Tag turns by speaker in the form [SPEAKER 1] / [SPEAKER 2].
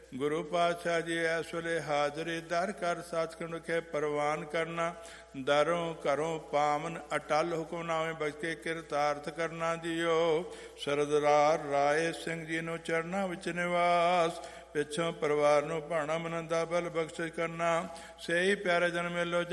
[SPEAKER 1] ਗੁਰੂ ਪਾਤਸ਼ਾਹ G S ਵੇਲੇ ਹਾਜ਼ਰੀ ਦਰ ਕਰ ਸੱਚਖੰਡ ਵਿਖੇ ਪ੍ਰਵਾਨ ਕਰਨਾ। ਦਰੋਂ ਘਰੋਂ ਪਾਵਨ ਅਟਲ ਹੁਕਮਨਾਮੇ ਬਖਸ਼ ਕੇ ਕਿਰਤਾਰਥ ਕਰਨਾ ਜੀਓ। ਸਰਦਾਰ ਰਾਏ ਸਿੰਘ ਜੀ ਨੂੰ ਚਰਨਾਂ ਵਿੱਚ ਨਿਵਾਸ, ਪਿੱਛੋਂ ਪਰਿਵਾਰ ਨੂੰ ਭਾਣਾ ਮਨੰਦਾ ਬਲ ਬਖਸ਼ਿਸ਼ ਕਰਨਾ। ਸਹੀ ਪਿਆਰੇ ਜਨ ਮੇਲੋ